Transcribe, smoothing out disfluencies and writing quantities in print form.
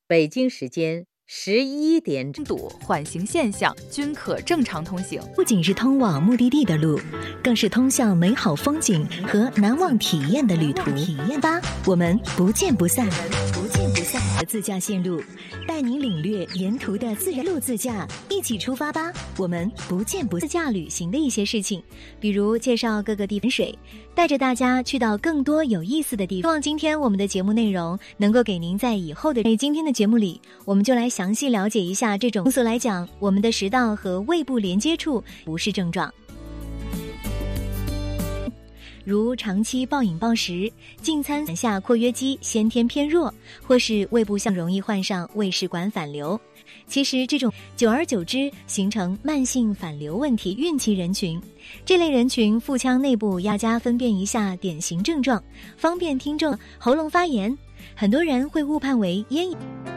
北京时间11点整。 堵缓行现象均可正常通行。 不仅是通往目的地的路，更是通向美好风景和难忘体验的旅途。吧，我们不见不散。自驾线路，带您领略沿途的自然路自驾，一起出发吧！我们不见不散。自驾旅行的一些事情，比如介绍各个地方水，带着大家去到更多有意思的地方。希望今天我们的节目内容能够给您在以后的今天的节目里，我们就来详细了解一下这种。通俗来讲，我们的食道和胃部连接处不是症状。如长期暴饮暴食、进餐下括约肌先天偏弱，或是胃部向容易患上胃食管反流。其实这种久而久之形成慢性反流问题。孕期人群，这类人群腹腔内部压加分辨一下典型症状，方便听众。喉咙发炎，很多人会误判为咽炎。